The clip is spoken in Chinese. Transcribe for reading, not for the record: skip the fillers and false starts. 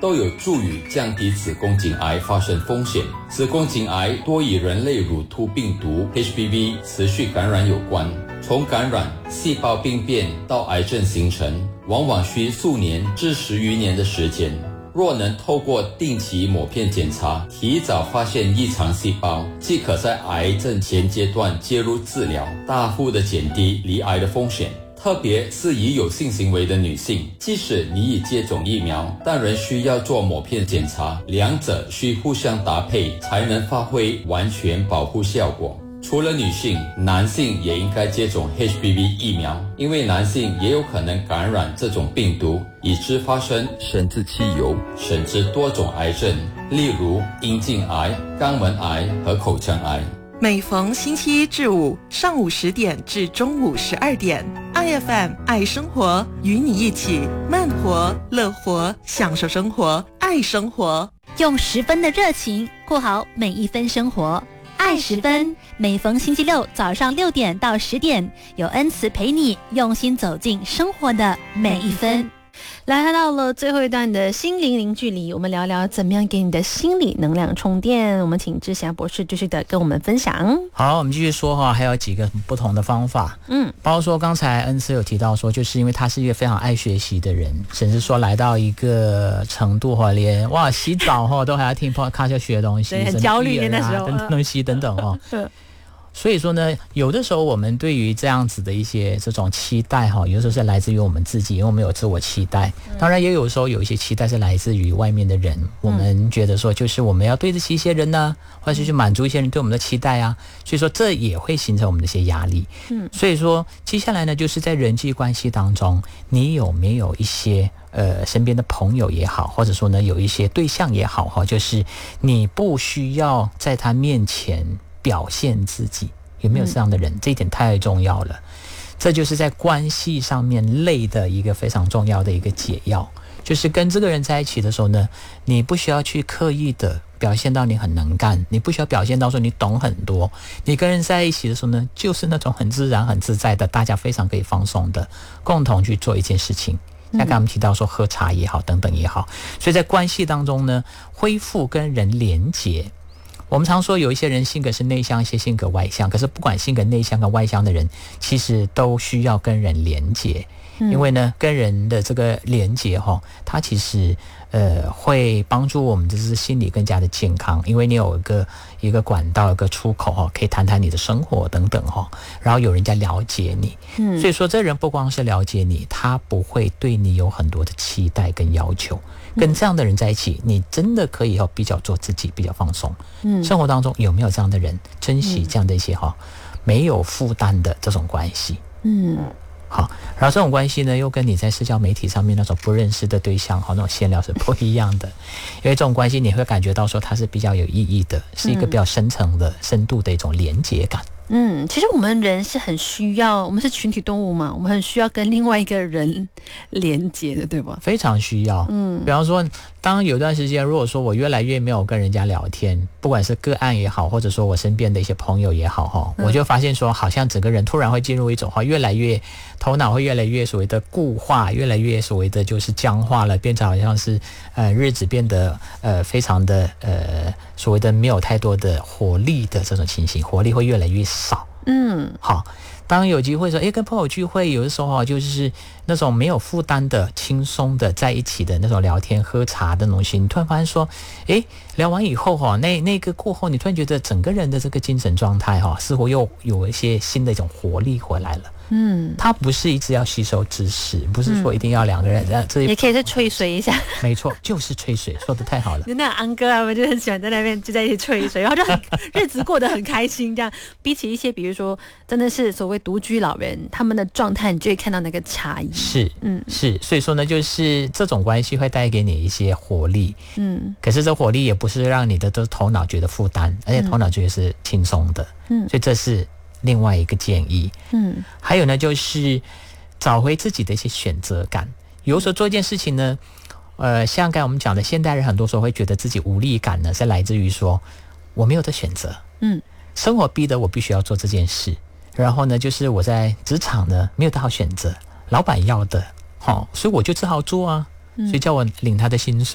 都有助于降低子宫颈癌发生风险。子宫颈癌多与人类乳突病毒 HPV 持续感染有关，从感染、细胞病变到癌症形成，往往需数年至10余年的时间。若能透过定期抹片检查，提早发现异常细胞，即可在癌症前阶段介入治疗，大幅地减低罹癌的风险。特别是已有性行为的女性，即使你已接种疫苗，但仍需要做抹片检查，两者需互相搭配，才能发挥完全保护效果。除了女性，男性也应该接种 HPV 疫苗，因为男性也有可能感染这种病毒，以致发生生殖器疣，甚至多种癌症，例如阴茎癌、肛门癌和口腔癌。 每逢星期一至五上午10点至中午12点，IFM 爱生活，与你一起慢活、乐活，享受生活，爱生活， 用10分的热情过好每一分生活。爱10分，每逢星期六早上6点到10点，有恩慈陪你用心走进生活的每一分。 来到了最后一段的心灵零距离，我们聊聊怎么样给你的心理能量充电。我们请志祥博士继续的跟我们分享。 好，我们继续说哈，还有几个不同的方法。包括说刚才恩师有提到说，就是因为他是一个非常爱学习的人，甚至说来到一个程度哈，连洗澡都还要听 podcast 要学东西， 对，很焦虑那时候等等东西等等哈。所以说呢，有的时候我们对于这样子的一些这种期待哈，有的时候是来自于我们自己，因为我们有自我期待。当然也有时候有一些期待是来自于外面的人，我们觉得说就是我们要对得起一些人呢，或者是去满足一些人对我们的期待啊，所以说这也会形成我们的一些压力。所以说接下来呢，就是在人际关系当中，你有没有一些身边的朋友也好，或者说呢有一些对象也好哈，就是你不需要在他面前表现自己，有没有这样的人？这一点太重要了。这就是在关系上面累的一个非常重要的一个解药，就是跟这个人在一起的时候呢，你不需要去刻意的表现到你很能干，你不需要表现到说你懂很多，你跟人在一起的时候呢，就是那种很自然很自在的，大家非常可以放松的共同去做一件事情。像刚才我们提到说喝茶也好等等也好，所以在关系当中呢，恢复跟人连结。我们常说有一些人性格是内向，一些性格外向，可是不管性格内向跟外向的人，其实都需要跟人连结。因为呢跟人的这个连结它其实会帮助我们就是心理更加的健康，因为你有一个管道，一个出口可以谈谈你的生活等等然后有人家了解你。所以说这人不光是了解你，他不会对你有很多的期待跟要求。跟这样的人在一起，你真的可以比较做自己，比较放松。生活当中有没有这样的人？珍惜这样的一些没有负担的这种关系。好，然后这种关系呢，又跟你在社交媒体上面那种不认识的对象那种闲聊是不一样的。因为这种关系你会感觉到说它是比较有意义的，是一个比较深层的深度的一种连结感。 其实我们人是很需要，我们是群体动物嘛，我们很需要跟另外一个人连接的，对吧？ 非常需要。比方说当有段时间如果说我越来越没有跟人家聊天，不管是个案也好，或者说我身边的一些朋友也好我就发现说好像整个人突然会进入一种越来越头脑会越来越所谓的固化，越来越所谓的就是僵化了，变成好像是日子变得非常的所谓的没有太多的活力的这种情形，活力会越来越少。好，当有机会说跟朋友聚会，有的时候就是那种没有负担的轻松的在一起的那种聊天喝茶的东西，你突然发现说聊完以后那个过后，你突然觉得整个人的这个精神状态似乎又有一些新的一种活力回来了。它不是一直要吸收知识，不是说一定要两个人这也可以再吹水一下。 没错，就是吹水，说得太好了。 那安哥我就很喜欢在那边就在一起吹水，然后就日子过得很开心这样。比起一些比如说真的是所谓独居老人，他们的状态你就会看到那个差异。 是所以说呢，就是这种关系会带给你一些活力。可是这活力也不是让你的头脑觉得负担，而且头脑觉得是轻松的。所以这是另外一个建议。还有呢，就是找回自己的一些选择感。有时候做一件事情呢，像刚才我们讲的，现代人很多时候会觉得自己无力感呢，是来自于说我没有得选择。生活逼得我必须要做这件事，然后呢，就是我在职场呢没有得好选择，老板要的，所以我就只好做啊。所以叫我领他的薪水